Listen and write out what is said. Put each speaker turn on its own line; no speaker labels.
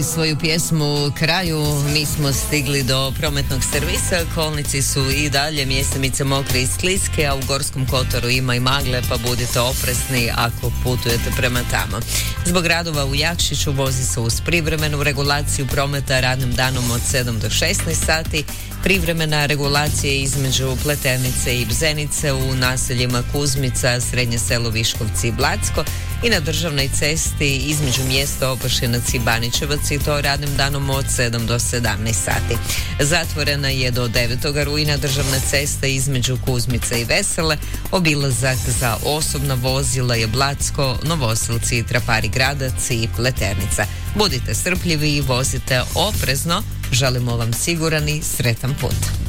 Svoju pjesmu kraju mi smo stigli do prometnog servisa. Kolnici su i dalje mjestimice mokre i skliske, a u Gorskom kotaru ima i magle, pa budite oprezni ako putujete prema tamo. Zbog radova u Jakšiću vozi se uz privremenu regulaciju prometa radnim danom od 7 do 16 sati. Privremena regulacija između Pleternice i Bzenice u naseljima Kuzmica, Srednje selo Viškovci i Blacko i na državnoj cesti između mjesta Opašinac i Baničevac i to radnim danom od 7 do 17 sati. Zatvorena je do 9. rujna državna cesta između Kuzmica i Vesele. Obilazak za osobna vozila je Blacko, Novoselci, Trapari Gradac i Pleternica. Budite strpljivi i vozite oprezno. Želimo vam siguran i sretan put.